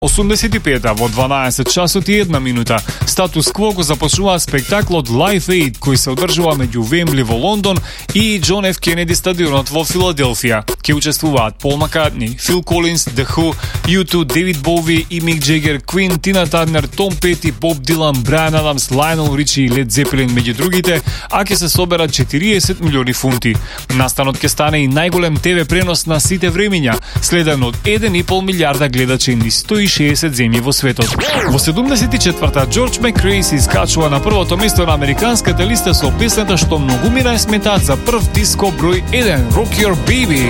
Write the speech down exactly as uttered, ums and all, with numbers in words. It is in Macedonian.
осумдесет и пета во дванаесет часот и една минута. Статус Кво го започнува спектаклот Live Aid кој се одржува меѓу Вембли во Лондон и Џон Ф Кенеди стадионот во Филаделфија. Ке учествуваат Пол Маккартни, Фил Колинс, The Who, ю ту, Дейвид Боуи и Мик Джегер, Квин, Тина Тарнер, Том Пети, Боб Дилан, Брайан Адамс, Лайонел Ричи и Лед Зепелин меѓу другите, а ќе се соберат четириесет милиони фунти. Настанот ќе стане и најголем Т В пренос на сите времиња, следен од еден и пол милиарда гледачи низ сто и шеесет земји во светот. Во седумдесет и четврта Џорџ Макрей се искачува на првото место на американската листа со песната што многумина ја сметаат за прв диско број еден, Rock Your Baby.